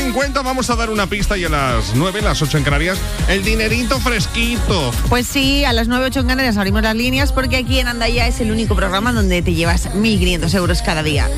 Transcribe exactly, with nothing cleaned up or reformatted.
cincuenta vamos a dar una pista y a las nueve, las ocho en Canarias, el dinerito fresquito. Pues sí, a las nueve, ocho en Canarias abrimos las líneas porque aquí en Andaya es el único programa donde te llevas mil quinientos euros cada día.